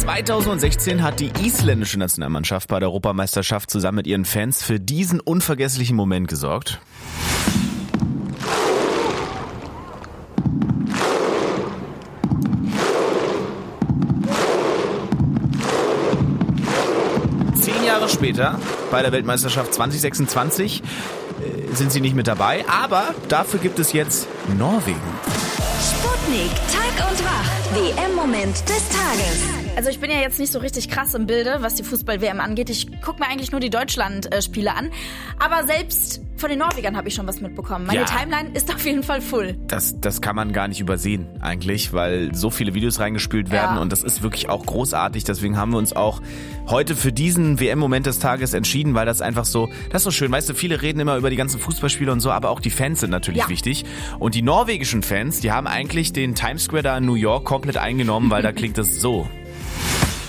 2016 hat die isländische Nationalmannschaft bei der Europameisterschaft zusammen mit ihren Fans für diesen unvergesslichen Moment gesorgt. Jahre später, bei der Weltmeisterschaft 2026, sind sie nicht mit dabei, aber dafür gibt es jetzt Norwegen. Sputnik, Tag und Wach, WM-Moment des Tages. Also ich bin ja jetzt nicht so richtig krass im Bilde, was die Fußball-WM angeht. Ich gucke mir eigentlich nur die Deutschland-Spiele an. Aber selbst von den Norwegern habe ich schon was mitbekommen. Meine Timeline ist auf jeden Fall full. Das kann man gar nicht übersehen eigentlich, weil so viele Videos reingespült werden und das ist wirklich auch großartig. Deswegen haben wir uns auch heute für diesen WM-Moment des Tages entschieden, weil das einfach so, das ist so schön. Weißt du, viele reden immer über die ganzen Fußballspiele und so, aber auch die Fans sind natürlich wichtig. Und die norwegischen Fans, die haben eigentlich den Times Square da in New York komplett eingenommen, weil da klingt es so.